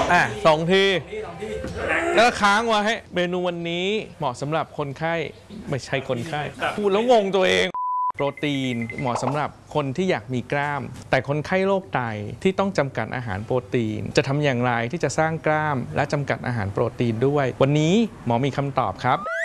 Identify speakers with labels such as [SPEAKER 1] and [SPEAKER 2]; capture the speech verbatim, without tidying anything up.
[SPEAKER 1] อ่ะสองทีแล้วค้างไว้ให้เมนูวันนี้เหมาะสำหรับคนไข้ไม่ใช่คนไข้พูดแล้วงงตัวเองโปรตีนเหมาะสำหรับคนที่อยากมีกล้ามแต่คนไข้โรคไตที่ต้องจำกัดอาหารโปรตีนจะทำอย่างไรที่จะสร้างกล้ามและจำกัดอาหารโปรตีนด้วยวันนี้หมอมีคำตอบครับ